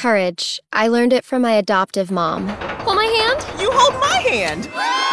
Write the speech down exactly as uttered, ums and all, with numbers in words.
Courage. I learned it from my adoptive mom. Hold my hand? You hold my hand!